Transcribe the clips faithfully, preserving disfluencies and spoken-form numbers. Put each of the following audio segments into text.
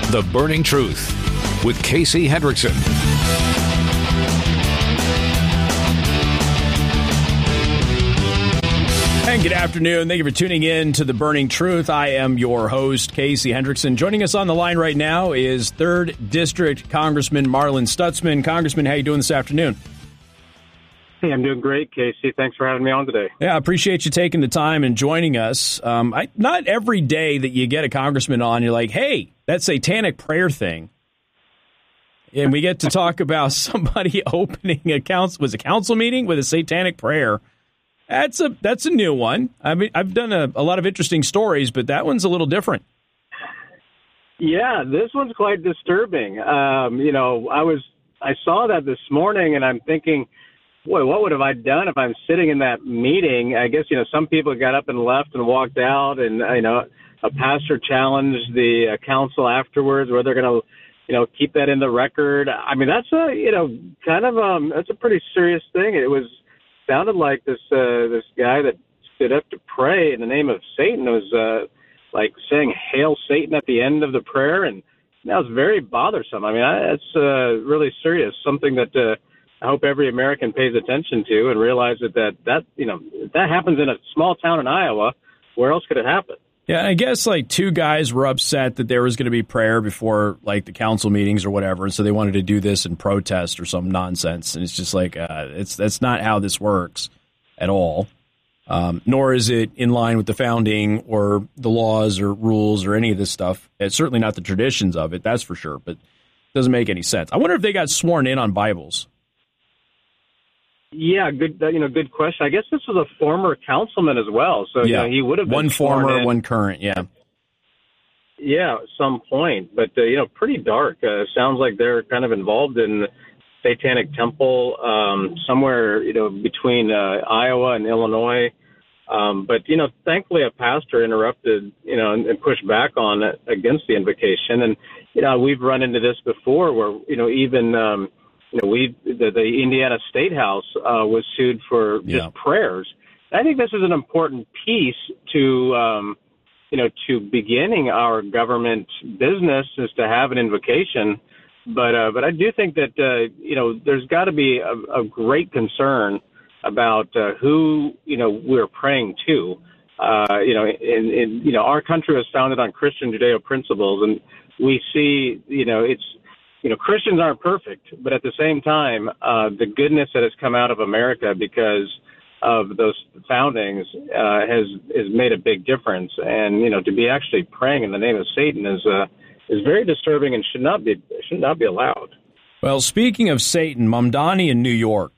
The Burning Truth with Casey Hendrickson. And good afternoon. Thank you for tuning in to The Burning Truth. I am your host, Casey Hendrickson. Joining us on the line right now is third District Congressman Marlin Stutzman. Congressman, how you doing this afternoon? Hey, I'm doing great, Casey. Thanks for having me on today. Yeah, I appreciate you taking the time and joining us. Um, I, not every day that you get a congressman on, you're like, hey, that satanic prayer thing. And we get to talk about somebody opening a council, was a council meeting with a satanic prayer. That's a that's a new one. I mean, I've done a, a lot of interesting stories, but that one's a little different. Yeah, this one's quite disturbing. Um, you know, I was I saw that this morning, and I'm thinking, boy, what would have I done if I'm sitting in that meeting? I guess, you know, some people got up and left and walked out, and, you know, a pastor challenged the uh, council afterwards where they're going to, you know, keep that in the record. I mean, that's a, you know, kind of, um, that's a pretty serious thing. It was, sounded like this, uh, this guy that stood up to pray in the name of Satan was, uh, like saying, "Hail Satan" at the end of the prayer. And that was very bothersome. I mean, I, that's, uh, really serious, something that, uh, I hope every American pays attention to and realizes that, that, you know, that happens in a small town in Iowa. Where else could it happen? Yeah, I guess like two guys were upset that there was going to be prayer before like the council meetings or whatever, and so they wanted to do this in protest or some nonsense. And it's just like uh, it's that's not how this works at all. Um, nor is it in line with the founding or the laws or rules or any of this stuff. It's certainly not the traditions of it, that's for sure. But it doesn't make any sense. I wonder if they got sworn in on Bibles. Yeah, good. You know, good question. I guess this was a former councilman as well, so yeah. you know, he would have been one former, in, one current. Yeah, yeah, at some point. But uh, you know, pretty dark. Uh, sounds like they're kind of involved in Satanic Temple um, somewhere, you know, between uh, Iowa and Illinois. Um, but you know, thankfully, a pastor interrupted, you know, and, and pushed back on it against the invocation. And you know, we've run into this before, where you know, even. Um, You know, we the, the Indiana State House uh, was sued for just yeah. prayers. I think this is an important piece to, um, you know, to beginning our government business is to have an invocation. But uh, but I do think that uh, you know there's got to be a, a great concern about uh, who you know we're praying to. Uh, you know, in, in you know our country was founded on Christian Judeo principles, and we see you know it's. You know, Christians aren't perfect, but at the same time, uh, the goodness that has come out of America because of those foundings uh, has has made a big difference. And you know, to be actually praying in the name of Satan is uh, is very disturbing and should not be should not be allowed. Well, speaking of Satan, Mamdani in New York,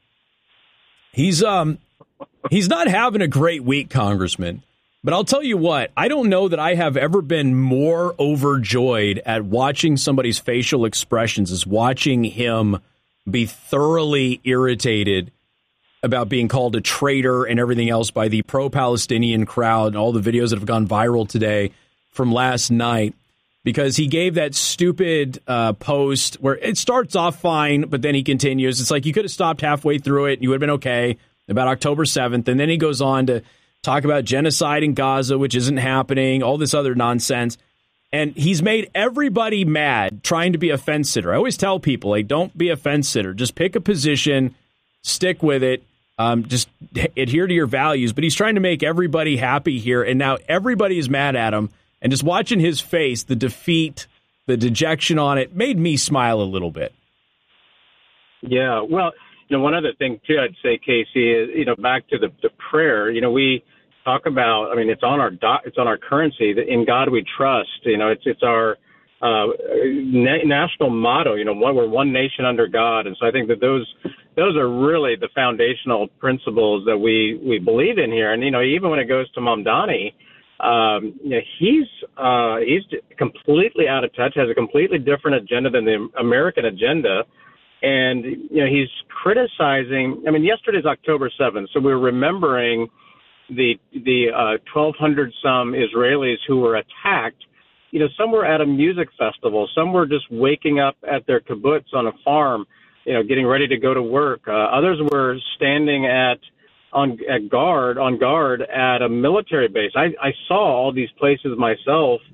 he's um he's not having a great week, Congressman. But I'll tell you what, I don't know that I have ever been more overjoyed at watching somebody's facial expressions as watching him be thoroughly irritated about being called a traitor and everything else by the pro-Palestinian crowd and all the videos that have gone viral today from last night, because he gave that stupid uh, post where it starts off fine, but then he continues. It's like you could have stopped halfway through it and you would have been okay about October seventh. And then he goes on to talk about genocide in Gaza, which isn't happening, all this other nonsense. And he's made everybody mad trying to be a fence sitter. I always tell people, like, don't be a fence sitter. Just pick a position, stick with it, um, just adhere to your values. But he's trying to make everybody happy here. And now everybody is mad at him. And just watching his face, the defeat, the dejection on it, made me smile a little bit. Yeah, well, you know, one other thing, too, I'd say, Casey, is, you know, back to the, the prayer, you know, we talk about, I mean, it's on our do, it's on our currency, in God we trust, you know, it's it's our uh, na- national motto, you know, one, we're one nation under God. And so I think that those those are really the foundational principles that we, we believe in here. And, you know, even when it goes to Mamdani, um, you know, he's uh, he's completely out of touch, has a completely different agenda than the American agenda. And, you know, he's criticizing, I mean, yesterday's October seventh, so we're remembering the the uh, twelve hundred some Israelis who were attacked. You know, some were at a music festival, some were just waking up at their kibbutz on a farm, you know, getting ready to go to work. Uh, others were standing at on at guard on guard at a military base. I, I saw all these places myself,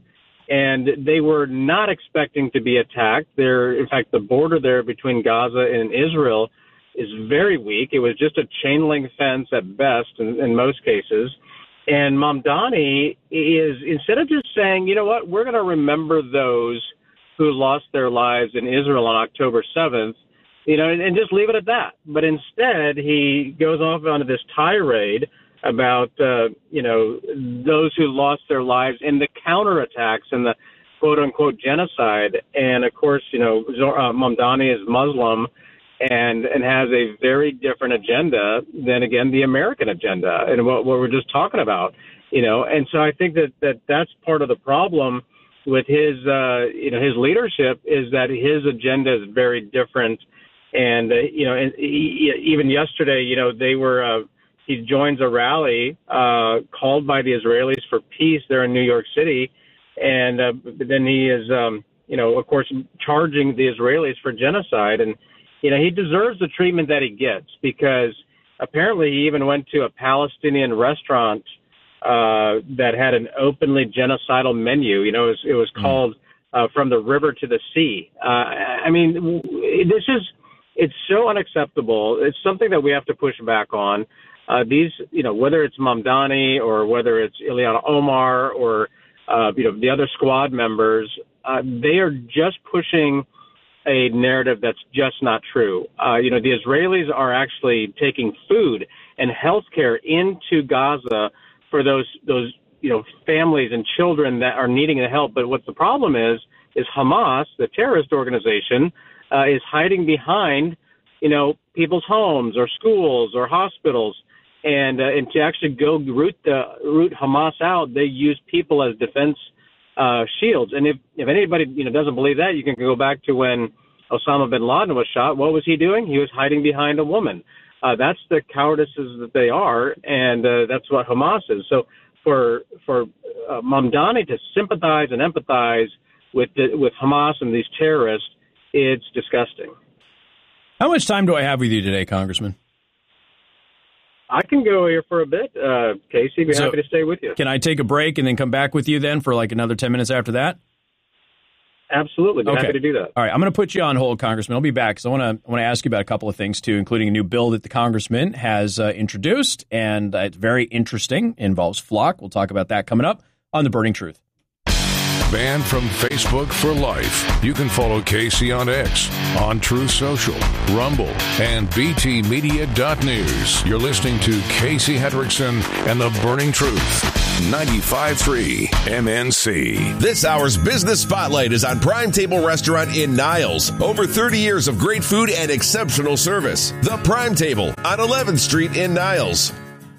And they were not expecting to be attacked. There, in fact, the border there between Gaza and Israel is very weak. It was just a chain link fence at best in, in most cases. And Mamdani is, instead of just saying, you know what, we're going to remember those who lost their lives in Israel on October seventh, you know, and, and just leave it at that. But instead, he goes off onto this tirade about, uh, you know, those who lost their lives in the counterattacks and the quote-unquote genocide. And, of course, you know, uh, Mamdani is Muslim and and has a very different agenda than, again, the American agenda and what, what we're just talking about, you know. And so I think that, that that's part of the problem with his, uh, you know, his leadership is that his agenda is very different. And, uh, you know, and he, even yesterday, you know, they were uh, – he joins a rally uh, called by the Israelis for peace there in New York City. And uh, then he is, um, you know, of course, charging the Israelis for genocide. And, you know, he deserves the treatment that he gets because apparently he even went to a Palestinian restaurant uh, that had an openly genocidal menu. You know, it was, it was called uh, From the River to the Sea. Uh, I mean, this is, it's so unacceptable. It's something that we have to push back on. Uh, these, you know, whether it's Mamdani or whether it's Ilyana Omar or, uh, you know, the other squad members, uh, they are just pushing a narrative that's just not true. Uh, you know, the Israelis are actually taking food and health care into Gaza for those, those, you know, families and children that are needing the help. But what the problem is, is Hamas, the terrorist organization, uh, is hiding behind, you know, people's homes or schools or hospitals. And uh, and to actually go root the root Hamas out, they use people as defense uh, shields. And if, if anybody you know doesn't believe that, you can go back to when Osama bin Laden was shot. What was he doing? He was hiding behind a woman. Uh, that's the cowardices that they are, and uh, that's what Hamas is. So for for uh, Mamdani to sympathize and empathize with the, with Hamas and these terrorists, it's disgusting. How much time do I have with you today, Congressman? I can go here for a bit, uh, Casey. Be so, happy to stay with you. Can I take a break and then come back with you then for like another ten minutes after that? Absolutely. Be okay. happy to do that. All right. I'm going to put you on hold, Congressman. I'll be back because I want to I want to ask you about a couple of things, too, including a new bill that the Congressman has uh, introduced. And uh, it's very interesting. It involves Flock. We'll talk about that coming up on The Burning Truth. Banned from Facebook for life. You can follow Casey on X, on Truth Social, Rumble, and B T Media dot news. You're listening to Casey Hendrickson and The Burning Truth, ninety-five point three M N C. This hour's Business Spotlight is on Prime Table Restaurant in Niles. Over thirty years of great food and exceptional service. The Prime Table on eleventh Street in Niles.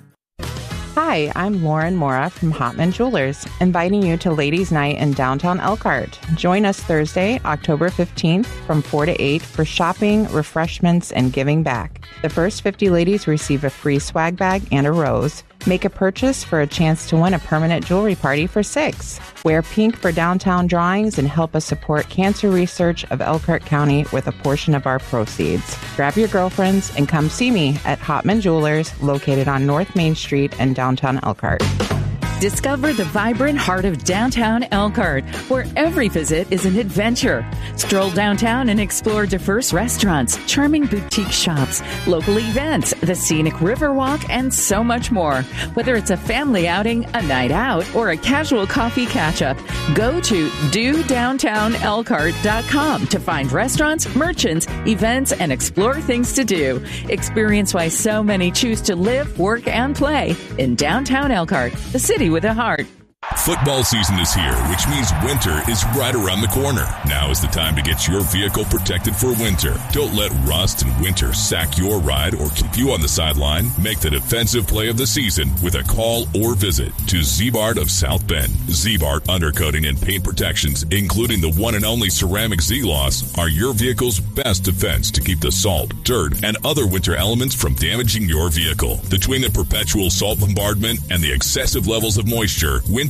Hi, I'm Lauren Mora from Hotman Jewelers, inviting you to Ladies' Night in downtown Elkhart. Join us Thursday, October fifteenth from four to eight for shopping, refreshments, and giving back. The first fifty ladies receive a free swag bag and a rose. Make a purchase for a chance to win a permanent jewelry party for six. Wear pink for downtown drawings and help us support cancer research of Elkhart County with a portion of our proceeds. Grab your girlfriends and come see me at Hotman Jewelers, located on North Main Street in downtown Elkhart. Discover the vibrant heart of downtown Elkhart, where every visit is an adventure. Stroll downtown and explore diverse restaurants, charming boutique shops, local events, the scenic Riverwalk, and so much more. Whether it's a family outing, a night out, or a casual coffee catch-up, go to do downtown elkhart dot com to find restaurants, merchants, events, and explore things to do. Experience why so many choose to live, work, and play in downtown Elkhart, the city with a heart. Football season is here, which means winter is right around the corner. Now is the time to get your vehicle protected for winter. Don't let rust and winter sack your ride or keep you on the sideline. Make the defensive play of the season with a call or visit to Ziebart of South Bend. Ziebart Undercoating and Paint Protections, including the one and only ceramic Z-Loss, are your vehicle's best defense to keep the salt, dirt, and other winter elements from damaging your vehicle. Between the perpetual salt bombardment and the excessive levels of moisture, winter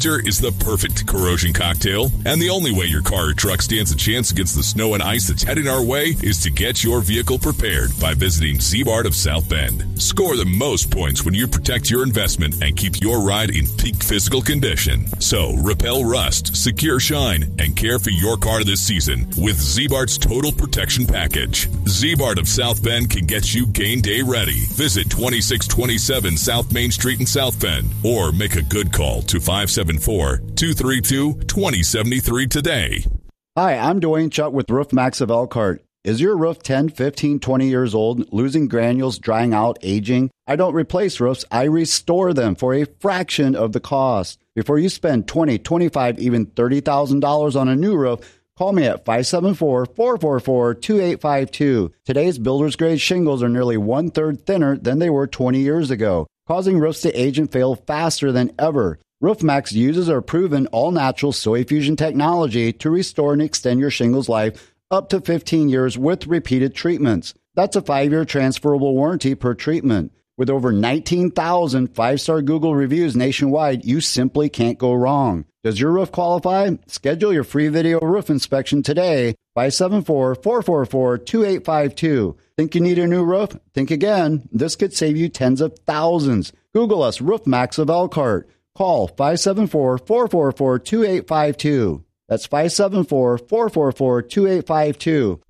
Winter is the perfect corrosion cocktail, and the only way your car or truck stands a chance against the snow and ice that's heading our way is to get your vehicle prepared by visiting Z-Mart of South Bend. Score the most points when you protect your investment and keep your ride in peak physical condition. So, repel rust, secure shine, and care for your car this season with Z-Mart's Total Protection Package. Z-Mart of South Bend can get you game day ready. Visit twenty-six twenty-seven South Main Street in South Bend or make a good call to five seven four, two three two, two zero seven three today. Hi, I'm Dwayne Chuck with Roof Max of Elkhart. Is your roof ten, fifteen, twenty years old, losing granules, drying out, aging? I don't replace roofs, I restore them for a fraction of the cost. Before you spend twenty thousand dollars, twenty-five thousand dollars, even thirty thousand dollars on a new roof, call me at five seven four, four four four, two eight five two. Today's builder's grade shingles are nearly one-third thinner than they were twenty years ago, causing roofs to age and fail faster than ever. RoofMax uses our proven all-natural soil fusion technology to restore and extend your shingles life up to fifteen years with repeated treatments. That's a five-year transferable warranty per treatment. With over nineteen thousand five-star Google reviews nationwide, you simply can't go wrong. Does your roof qualify? Schedule your free video roof inspection today, five seven four, four four four, two eight five two. Think you need a new roof? Think again. This could save you tens of thousands. Google us, RoofMax of Elkhart. Call five seven four, four four four, two eight five two. That's five seven four, four four four, two eight five two.